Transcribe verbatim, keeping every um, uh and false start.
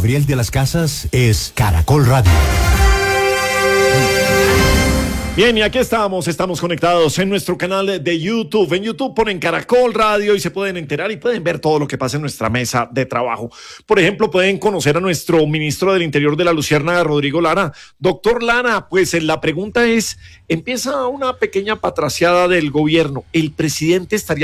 Gabriel de las Casas es Caracol Radio. Bien, y aquí estamos, estamos conectados en nuestro canal de YouTube. En YouTube ponen Caracol Radio y se pueden enterar y pueden ver todo lo que pasa en nuestra mesa de trabajo. Por ejemplo, pueden conocer a nuestro ministro del Interior de la Luciérnaga, Rodrigo Lara. Doctor Lara, pues la pregunta es, empieza una pequeña patraciada del gobierno. ¿El presidente estaría